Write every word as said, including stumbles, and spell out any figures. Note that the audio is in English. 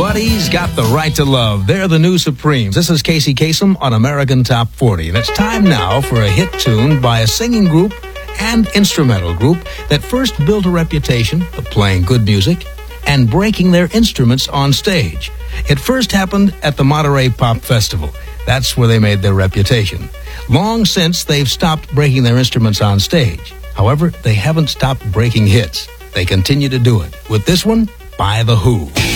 Everybody's got the right to love. They're the new Supremes. This is Casey Kasem on American Top forty. And it's time now for a hit tune by a singing group and instrumental group that first built a reputation of playing good music and breaking their instruments on stage. It first happened at the Monterey Pop Festival. That's where they made their reputation. Long since, they've stopped breaking their instruments on stage. However, they haven't stopped breaking hits. They continue to do it. With this one, by The Who.